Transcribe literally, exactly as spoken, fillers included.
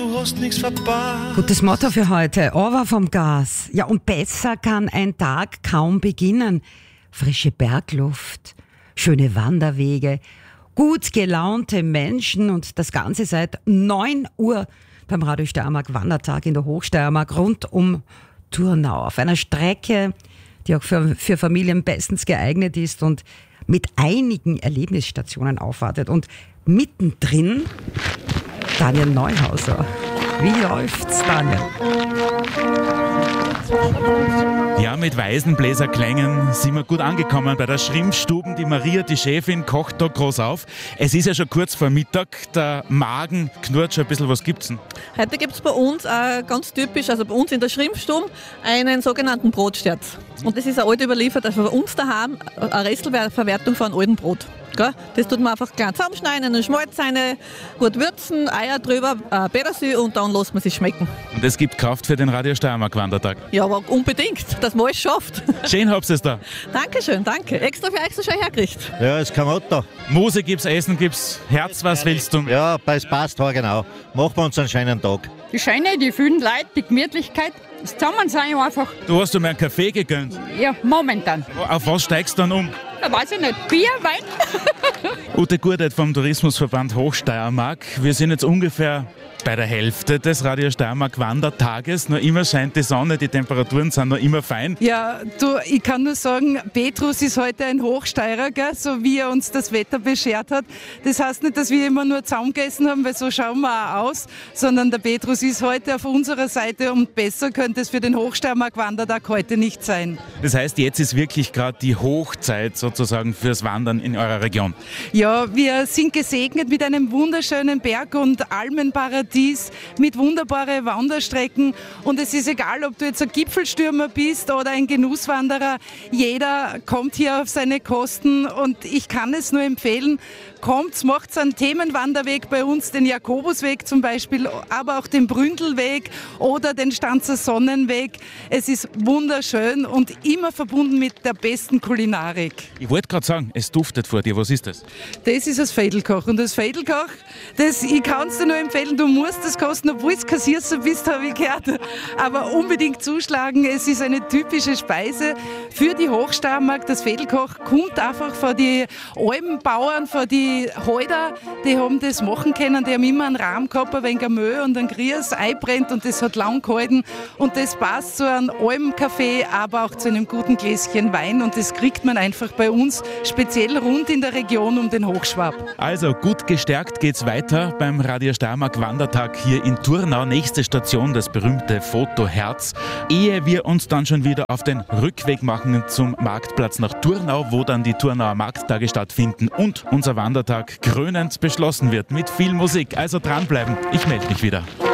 du hast nichts verpasst. Gutes Motto für heute, aber vom Gas. Ja, und besser kann ein Tag kaum beginnen. Frische Bergluft, schöne Wanderwege, gut gelaunte Menschen und das Ganze seit neun Uhr beim Radio Steiermark Wandertag in der Hochsteiermark rund um Turnau. Auf einer Strecke, die auch für, für Familien bestens geeignet ist und mit einigen Erlebnisstationen aufwartet. Und mittendrin Daniel Neuhauser. Wie läuft's, Daniel? Ja, mit Weisenbläserklängen sind wir gut angekommen bei der Schrimpstuben. Die Maria, die Chefin, kocht da groß auf. Es ist ja schon kurz vor Mittag, der Magen knurrt schon ein bisschen. Was gibt's denn? Heute gibt es bei uns äh, ganz typisch, also bei uns in der Schrimpstube, einen sogenannten Brotsterz. Und das ist ein alt überliefert, also bei uns daheim eine Restelverwertung von einem alten Brot. Gell? Das tut man einfach klein zusammenschneiden, einen Schmalz rein, gut würzen, Eier drüber, äh, Petersilie und dann lässt man sich schmecken. Und es gibt Kraft für den Radio Steiermark Wandertag. Ja, aber unbedingt, dass man es schafft. Schön habt ihr es da. Dankeschön, danke. Extra für euch so schön hergerichtet. Ja, ist kein Motto. Musik gibt's, Essen gibt's, Herz, was willst du? Ja, es passt, ja genau. Machen wir uns einen schönen Tag. Die Scheine, die vielen Leute, die Gemütlichkeit, das Zusammensein einfach. Du hast dir mal einen Kaffee gegönnt. Ja, momentan. Auf was steigst du dann um? Da weiß ich nicht. Bier, Wein? Ute Gurdet vom Tourismusverband Hochsteiermark. Wir sind jetzt ungefähr bei der Hälfte des Radio Steiermark Wandertages. Noch immer scheint die Sonne, die Temperaturen sind noch immer fein. Ja, du, ich kann nur sagen, Petrus ist heute ein Hochsteirer, gell, so wie er uns das Wetter beschert hat. Das heißt nicht, dass wir immer nur Zaum gegessen haben, weil so schauen wir auch aus, sondern der Petrus ist heute auf unserer Seite und besser könnte es für den Hochsteiermark Wandertag heute nicht sein. Das heißt, jetzt ist wirklich gerade die Hochzeit sozusagen fürs Wandern in eurer Region. Ja, wir sind gesegnet mit einem wunderschönen Berg- und Almenparadies, mit wunderbaren Wanderstrecken und es ist egal, ob du jetzt ein Gipfelstürmer bist oder ein Genusswanderer, jeder kommt hier auf seine Kosten und ich kann es nur empfehlen, kommt, macht einen Themenwanderweg bei uns, den Jakobusweg zum Beispiel, aber auch den Bründelweg oder den Stanzer Sonnenweg. Es ist wunderschön und immer verbunden mit der besten Kulinarik. Ich wollte gerade sagen, es duftet vor dir. Was ist das? Das ist das Vedelkoch und das Vedelkoch, das, ich kann es dir nur empfehlen, du musst das kosten, obwohl es Kassierer bist, habe ich gehört, aber unbedingt zuschlagen. Es ist eine typische Speise für die Hochsteiermark. Das Vedelkoch kommt einfach von den Alpenbauern, von den Heuder, die haben das machen können, die haben immer einen Rahmen gehabt, ein wenig Mehl und ein Grieß einbrennt und das hat lang gehalten und das passt zu einem Almkaffee, aber auch zu einem guten Gläschen Wein und das kriegt man einfach bei uns, speziell rund in der Region um den Hochschwab. Also gut gestärkt geht's weiter beim Radio Steiermark Wandertag hier in Turnau. Nächste Station, das berühmte Fotoherz. Ehe wir uns dann schon wieder auf den Rückweg machen zum Marktplatz nach Turnau, wo dann die Turnauer Markttage stattfinden und unser Wandertag krönend beschlossen wird mit viel Musik. Also dranbleiben, ich melde mich wieder.